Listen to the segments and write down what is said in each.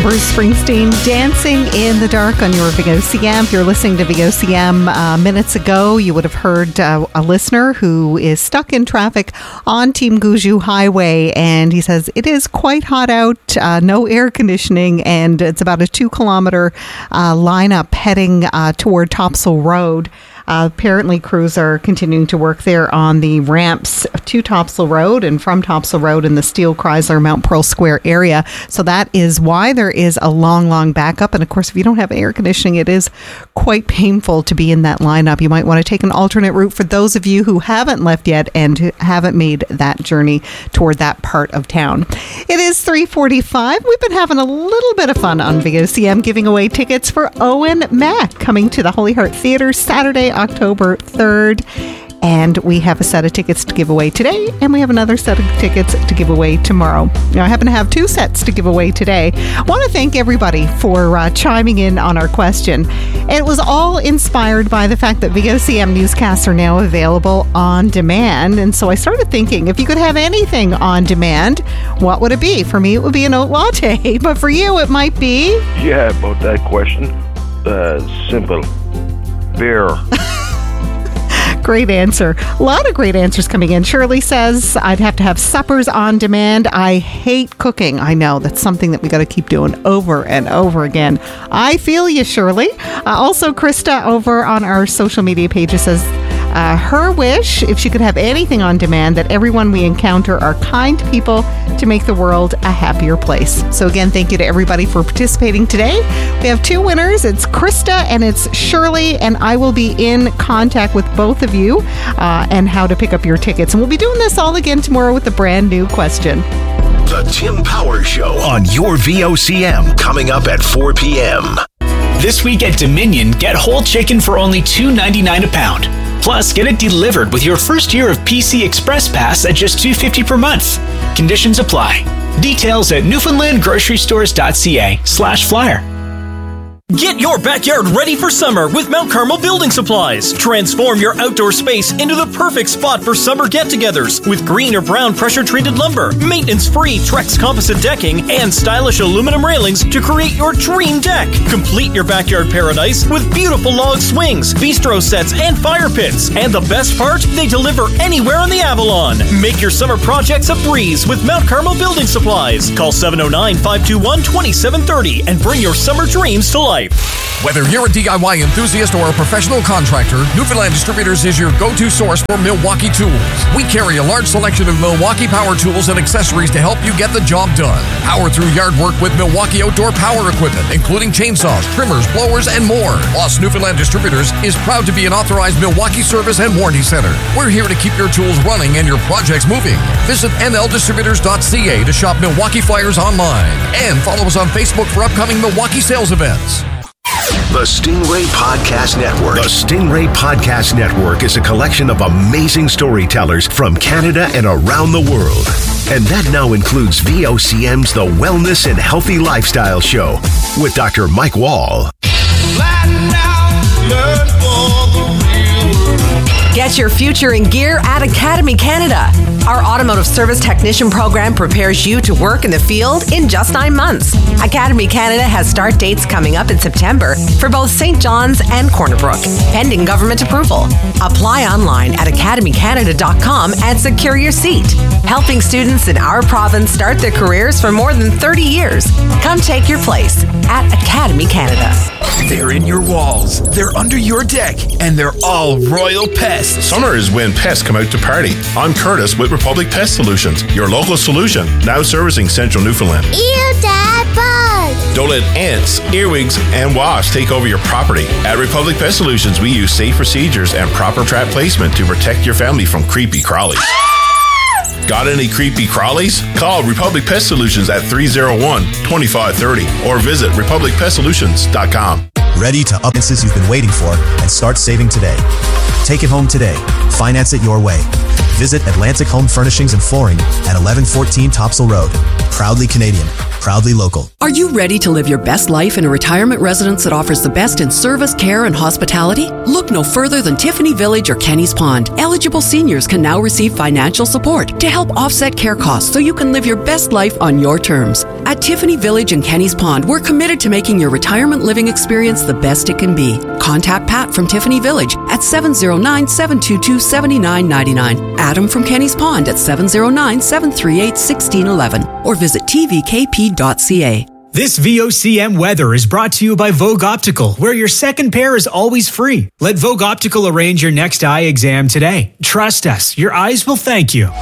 from Bruce Springsteen, Dancing in the Dark on your VOCM. If you're listening to VOCM minutes ago, you would have heard a listener who is stuck in traffic on Team Guju Highway, and he says it is quite hot out, no air conditioning, and it's about a 2-kilometer lineup heading toward Topsail Road. Apparently, crews are continuing to work there on the ramps to Topsail Road and from Topsail Road in the Steel Chrysler Mount Pearl Square area. So that is why there is a long backup. And of course, if you don't have air conditioning, it is quite painful to be in that lineup. You might want to take an alternate route for those of you who haven't left yet and who haven't made that journey toward that part of town. It is 3:45. We've been having a little bit of fun on VOCM, giving away tickets for Owen Mack coming to the Holy Heart Theatre Saturday, October 3rd. And we have a set of tickets to give away today, and we have another set of tickets to give away tomorrow. Now, I happen to have 2 sets to give away today. I want to thank everybody for chiming in on our question. It was all inspired by the fact that VOCM newscasts are now available on demand. And so I started thinking, if you could have anything on demand, what would it be? For me, it would be an oat latte. But for you, it might be... Yeah, about that question, simple. Beer. Great answer. A lot of great answers coming in. Shirley says, I'd have to have suppers on demand. I hate cooking. I know, that's something that we got to keep doing over and over again. I feel you, Shirley. Also, Krista over on our social media pages says, her wish, if she could have anything on demand, that everyone we encounter are kind people to make the world a happier place. So again, thank you to everybody for participating today. We have 2 winners. It's Krista and it's Shirley, and I will be in contact with both of you and how to pick up your tickets. And we'll be doing this all again tomorrow with a brand new question. The Tim Power Show on your VOCM, coming up at 4 p.m. This week at Dominion, get whole chicken for only $2.99 a pound. Plus, get it delivered with your first year of PC Express Pass at just $2.50 per month. Conditions apply. Details at newfoundlandgrocerystores.ca/flyer. Get your backyard ready for summer with Mount Carmel Building Supplies. Transform your outdoor space into the perfect spot for summer get-togethers with green or brown pressure-treated lumber, maintenance-free Trex composite decking, and stylish aluminum railings to create your dream deck. Complete your backyard paradise with beautiful log swings, bistro sets, and fire pits. And the best part, they deliver anywhere on the Avalon. Make your summer projects a breeze with Mount Carmel Building Supplies. Call 709-521-2730 and bring your summer dreams to life. Whether you're a DIY enthusiast or a professional contractor, Newfoundland Distributors is your go-to source for Milwaukee tools. We carry a large selection of Milwaukee power tools and accessories to help you get the job done. Power through yard work with Milwaukee outdoor power equipment, including chainsaws, trimmers, blowers, and more. Plus, Newfoundland Distributors is proud to be an authorized Milwaukee service and warranty center. We're here to keep your tools running and your projects moving. Visit nldistributors.ca to shop Milwaukee flyers online. And follow us on Facebook for upcoming Milwaukee sales events. The Stingray Podcast Network. The Stingray Podcast Network is a collection of amazing storytellers from Canada and around the world. And that now includes VOCM's The Wellness and Healthy Lifestyle Show with Dr. Mike Wall. Get your future in gear at Academy Canada. Our automotive service technician program prepares you to work in the field in just 9 months. Academy Canada has start dates coming up in September for both St. John's and Corner Brook, pending government approval. Apply online at academycanada.com and secure your seat. Helping students in our province start their careers for more than 30 years. Come take your place at Academy Canada. They're in your walls, they're under your deck, and they're all Royal Pests. Summer is when pests come out to party. I'm Curtis with Republic Pest Solutions, your local solution, now servicing Central Newfoundland. Ew, Dad, bug! Don't let ants, earwigs, and wasps take over your property. At Republic Pest Solutions, we use safe procedures and proper trap placement to protect your family from creepy crawlies. Got any creepy crawlies? Call Republic Pest Solutions at 301-2530 or visit republicpestsolutions.com. Ready to up expenses you've been waiting for and start saving today. Take it home today. Finance it your way. Visit Atlantic Home Furnishings and Flooring at 1114 Topsail Road. Proudly Canadian. Proudly local. Are you ready to live your best life in a retirement residence that offers the best in service, care, and hospitality? Look no further than Tiffany Village or Kenny's Pond. Eligible seniors can now receive financial support to help offset care costs so you can live your best life on your terms. At Tiffany Village and Kenny's Pond, we're committed to making your retirement living experience the best it can be. Contact Pat from Tiffany Village at 709-722-7999. Adam from Kenny's Pond at 709-738-1611. Or visit tvkp.ca. This VOCM weather is brought to you by Vogue Optical, where your second pair is always free. Let Vogue Optical arrange your next eye exam today. Trust us, your eyes will thank you.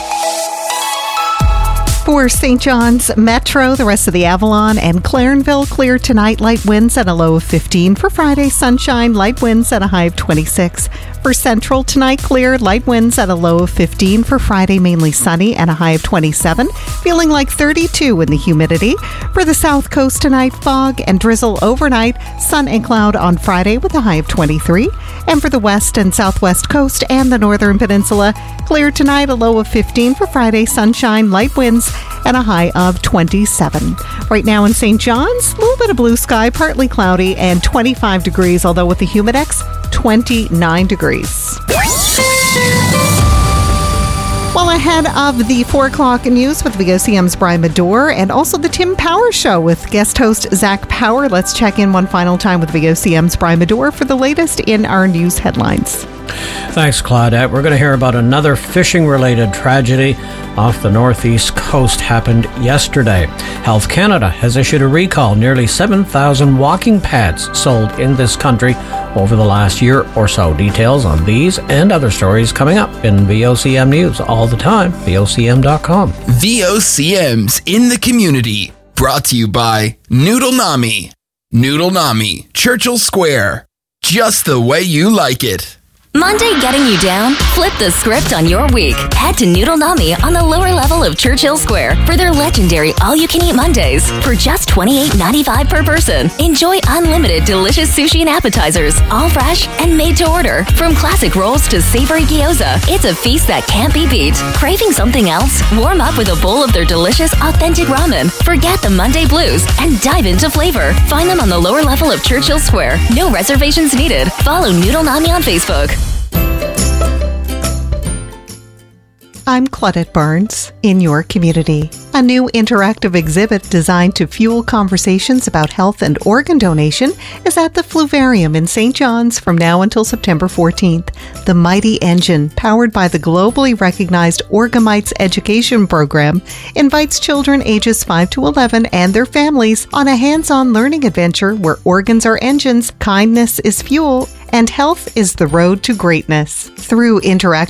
For St. John's Metro, the rest of the Avalon and Clarenville, clear tonight, light winds at a low of 15. For Friday, sunshine, light winds at a high of 26. For Central, tonight, clear, light winds at a low of 15. For Friday, mainly sunny and a high of 27. Feeling like 32 in the humidity. For the South Coast tonight, fog and drizzle overnight. Sun and cloud on Friday with a high of 23. And for the West and Southwest Coast and the Northern Peninsula, clear tonight, a low of 15. For Friday, sunshine, light winds, and a high of 27. Right now in St. John's, a little bit of blue sky, partly cloudy, and 25 degrees, although with the Humidex, 29 degrees. Well, ahead of the 4 o'clock news with VOCM's Brian Medore and also the Tim Power Show with guest host Zach Power, let's check in one final time with VOCM's Brian Medore for the latest in our news headlines. Thanks, Claudette. We're going to hear about another fishing-related tragedy off the northeast coast happened yesterday. Health Canada has issued a recall. Nearly 7,000 walking pads sold in this country over the last year or so. Details on these and other stories coming up in VOCM News all the time. VOCM.com. VOCM's in the community. Brought to you by Noodle Nami. Noodle Nami, Churchill Square. Just the way you like it. Monday getting you down? Flip the script on your week. Head to Noodle Nami on the lower level of Churchill Square for their legendary all-you-can-eat Mondays for just $28.95 per person. Enjoy unlimited delicious sushi and appetizers, all fresh and made to order. From classic rolls to savory gyoza, it's a feast that can't be beat. Craving something else? Warm up with a bowl of their delicious, authentic ramen. Forget the Monday blues and dive into flavor. Find them on the lower level of Churchill Square. No reservations needed. Follow Noodle Nami on Facebook. I'm Claudette Barnes, in your community. A new interactive exhibit designed to fuel conversations about health and organ donation is at the Fluvarium in St. John's from now until September 14th. The Mighty Engine, powered by the globally recognized Orgamites Education Program, invites children ages 5 to 11 and their families on a hands-on learning adventure where organs are engines, kindness is fuel, and health is the road to greatness. Through interactive